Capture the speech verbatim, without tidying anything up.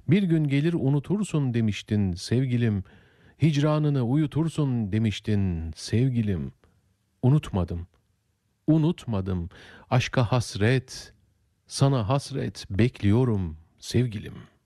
Bir gün gelir unutursun demiştin sevgilim. Hicranını uyutursun demiştin sevgilim. Unutmadım, unutmadım. Aşka hasret, sana hasret bekliyorum sevgilim.